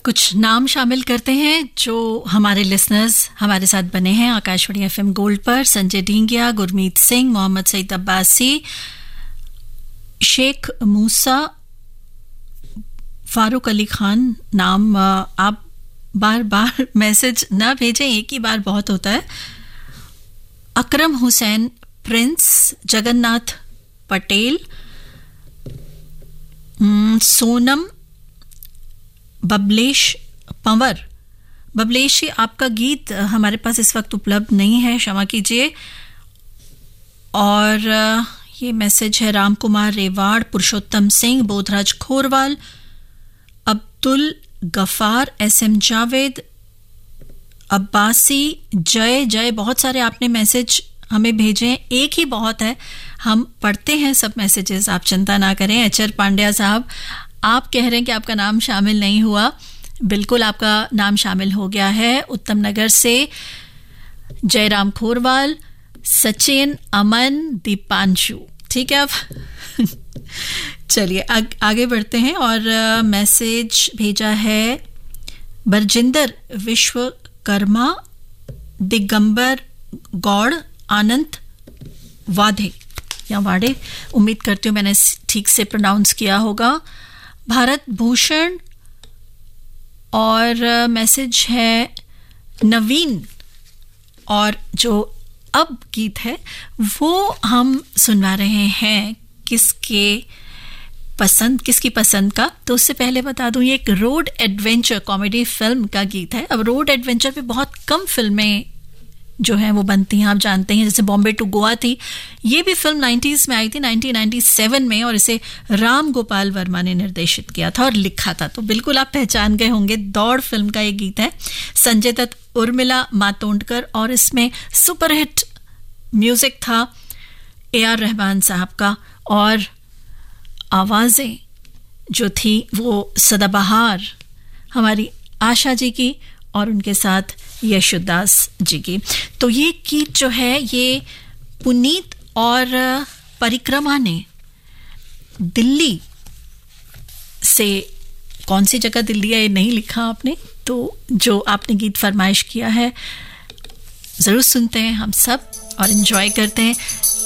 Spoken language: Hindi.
कुछ नाम शामिल करते हैं जो हमारे लिसनर्स हमारे साथ बने हैं आकाशवाणी एफएम गोल्ड पर। संजय ढींगिया, गुरमीत सिंह, मोहम्मद सईद अब्बासी, शेख मूसा, फारूक अली खान। नाम आप बार बार मैसेज ना भेजें, एक ही बार बहुत होता है। अकरम हुसैन, प्रिंस, जगन्नाथ पटेल, सोनम, बबलेश पंवर। बबलेश जी, आपका गीत हमारे पास इस वक्त उपलब्ध नहीं है, क्षमा कीजिए। और ये मैसेज है राम कुमार रेवाड़, पुरुषोत्तम सिंह, बोधराज खोरवाल, अब्दुल गफार, एसएम जावेद, अब्बासी, जय। बहुत सारे आपने मैसेज हमें भेजे हैं, एक ही बहुत है, हम पढ़ते हैं सब मैसेजेस, आप चिंता ना करें। एचआर पांड्या साहब, आप कह रहे हैं कि आपका नाम शामिल नहीं हुआ, बिल्कुल आपका नाम शामिल हो गया है। उत्तम नगर से जयराम खोरवाल, सचिन, अमन, दीपांशु, ठीक है। अब चलिए आगे बढ़ते हैं। और मैसेज भेजा है बरजिंदर विश्वकर्मा, दिगंबर गौड़, आनंद वाधे या वाड़े, उम्मीद करती हूँ मैंने ठीक से प्रोनाउंस किया होगा। भारत भूषण। और मैसेज है नवीन। और जो अब गीत है वो हम सुनवा रहे हैं किसकी पसंद का। तो उससे पहले बता दूं, ये एक रोड एडवेंचर कॉमेडी फिल्म का गीत है। अब रोड एडवेंचर पे बहुत कम फिल्में जो हैं वो बनती हैं, आप जानते हैं, जैसे बॉम्बे टू गोवा थी, ये भी फिल्म 90s में आई थी, 1997 में, और इसे राम गोपाल वर्मा ने निर्देशित किया था और लिखा था। तो बिल्कुल आप पहचान गए होंगे, दौड़ फिल्म का ये गीत है। संजय दत्त, उर्मिला मातोंडकर, और इसमें सुपरहिट म्यूजिक था AR रहमान साहब का, और आवाज़ें जो थी वो सदाबहार हमारी आशा जी की और उनके साथ यशोदास जी की। तो ये गीत जो है ये पुनीत और परिक्रमा ने दिल्ली से, कौन सी जगह दिल्ली है ये नहीं लिखा आपने, तो जो आपने गीत फरमाइश किया है ज़रूर सुनते हैं हम सब और एंजॉय करते हैं।